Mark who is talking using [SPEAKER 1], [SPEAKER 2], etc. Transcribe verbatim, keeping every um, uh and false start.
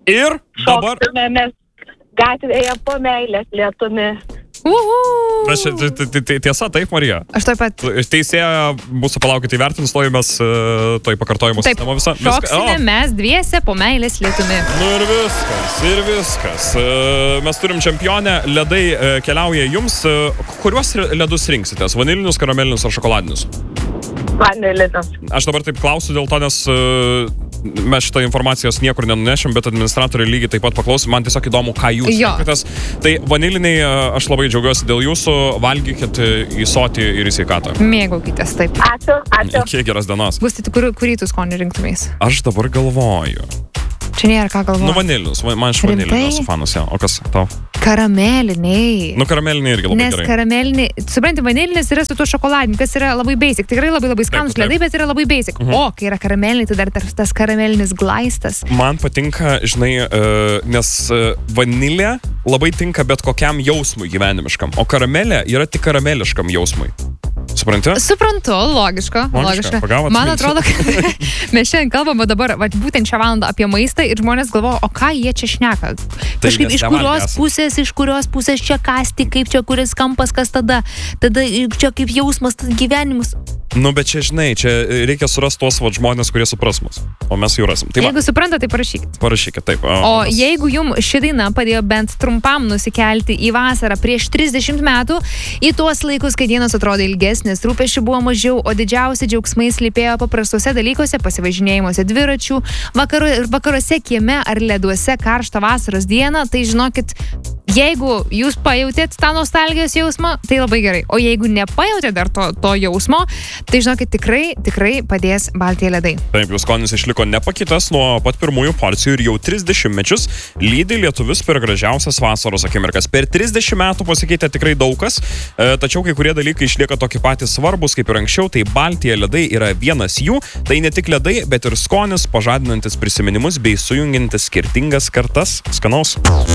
[SPEAKER 1] Ir dabar...
[SPEAKER 2] Šoktumėmės gatvėje po meilės lietumi.
[SPEAKER 1] Uhu. Bet čia tiesa, taip, Marija?
[SPEAKER 3] Aš taip pat.
[SPEAKER 1] Teisėja, mūsų palaukite įvertins, stojimės toj pakartojimo sistema visą.
[SPEAKER 3] Šoksime oh. mes dviese po meilės lietumi.
[SPEAKER 1] Nu ir viskas, ir viskas. Mes turim čempionę, ledai keliauja jums. Kuriuos ledus rinksitės? Vanilinius, karamelinius ar šokoladinius?
[SPEAKER 2] Vanilinius.
[SPEAKER 1] Aš dabar taip klausiu dėl to, nes mes šitą informacijos niekur nenunešim, bet administratoriai lygiai taip pat paklausim. Man tiesiog įdomu, ką jūs rinkitės. Tai vaniliniai, aš labai džiaugiuosi dėl jūsų. Valgykit į sotį ir į sveikatą.
[SPEAKER 3] Mėgaukitės, taip.
[SPEAKER 2] Ačiū, ačiū.
[SPEAKER 1] Kiek geras dienos.
[SPEAKER 3] Gustai, kur, kurį tu skonį rinktumės?
[SPEAKER 1] Aš dabar galvoju.
[SPEAKER 3] Čia nėra ką galvoju.
[SPEAKER 1] Nu, vanilinius. Man iš vanilinių esu fanas, ja. O kas tau?
[SPEAKER 3] Karameliniai.
[SPEAKER 1] Nu, karameliniai irgi labai
[SPEAKER 3] Nes
[SPEAKER 1] gerai.
[SPEAKER 3] Nes karameliniai, supranti, vanilinis yra su tuo šokoladiniu, kas yra labai basic. Tikrai labai labai skanus ledai, bet yra labai basic. Mhm. O, kai yra karameliniai, tai dar tas karamelinis glaistas.
[SPEAKER 1] Man patinka, žinai, uh, nes uh, vanilė labai tinka bet kokiam jausmui gyvenimiškam, o karamelė yra tik karameliškam jausmui. Supranti?
[SPEAKER 3] Suprantu, logiška.
[SPEAKER 1] Logiška.
[SPEAKER 3] logiška. Man atrodo, kad mes šiandien kalbame dabar, va, būtent šią valandą apie maistą ir žmonės galvoja, o ką jie čia šneka? Kažkaip iš kurios
[SPEAKER 1] esam.
[SPEAKER 3] pusės, iš kurios pusės čia kasti, kaip čia kuris kampas, kas tada. Tada čia kaip jausmas, tas gyvenimas.
[SPEAKER 1] Nu, bet čia, žinai, čia reikia surasti tuos va, žmonės, kurie supras mus. O mes jų rasim. Tai
[SPEAKER 3] jeigu suprantate, tai parašykit.
[SPEAKER 1] Parašykit, taip. O,
[SPEAKER 3] o
[SPEAKER 1] mes...
[SPEAKER 3] jeigu jums ši daina padėjo bent trumpam nusikelti į vasarą prieš trisdešimt metų, į tuos laikus, kai dienos atrodė ilgesnės, rūpesčių buvo mažiau, o didžiausi džiaugsmai slypėjo paprastuose dalykuose, pasivažinėjimuose dviračių, vakaru, vakaruose kieme ar leduose karštą vasaros dieną, tai žinokit, jeigu jūs pajautėt tą nostalgijos jausmą, tai labai gerai. O jeigu nepajautėt dar to, to jausmo, tai žinokit, tikrai, tikrai padės baltieji ledai.
[SPEAKER 1] Taip, jų skonis išliko nepakitęs nuo pat pirmųjų porcijų ir jau trisdešimt mečius lydi lietuvius per gražiausias vasaros akimirkas. Per trisdešimt metų pasikeitė tikrai daug kas, tačiau kai kurie dalykai išlieka tokie patys svarbus kaip ir anksčiau, tai baltieji ledai yra vienas jų. Tai ne tik ledai, bet ir skonis, pažadinantis prisiminimus bei sujungiantis skirtingas kartas. Skanaus.